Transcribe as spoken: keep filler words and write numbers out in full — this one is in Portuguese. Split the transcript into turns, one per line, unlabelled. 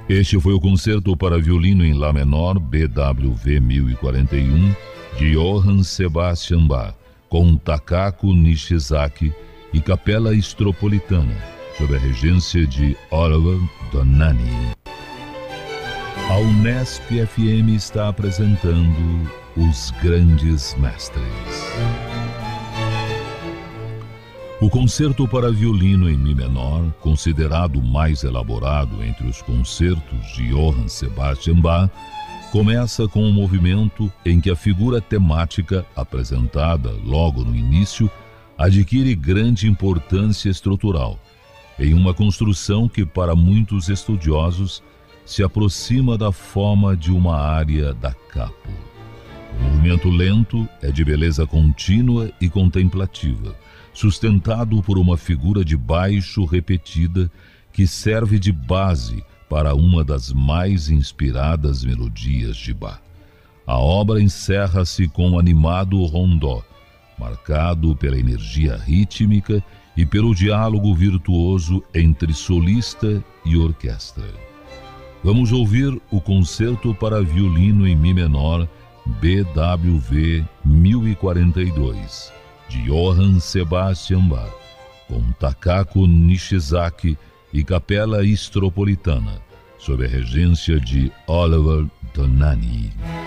Este foi o concerto para violino em Lá menor, B W V mil e quarenta e um, de Johann Sebastian Bach, com Takaku Nishizaki e Capela Estropolitana, sob a regência de Oliver Donani. A Unesp F M está apresentando Os Grandes Mestres. O concerto para violino em Mi menor, considerado o mais elaborado entre os concertos de Johann Sebastian Bach, começa com um movimento em que a figura temática, apresentada logo no início, adquire grande importância estrutural, em uma construção que, para muitos estudiosos, se aproxima da forma de uma área da capo. O movimento lento é de beleza contínua e contemplativa, sustentado por uma figura de baixo repetida que serve de base para uma das mais inspiradas melodias de Bach. A obra encerra-se com um animado rondó, marcado pela energia rítmica e pelo diálogo virtuoso entre solista e orquestra. Vamos ouvir o concerto para violino em Mi menor, B W V mil e quarenta e dois, de Johann Sebastian Bach, com Takaku Nishizaki e Capela Estropolitana, sob a regência de Oliver Donani.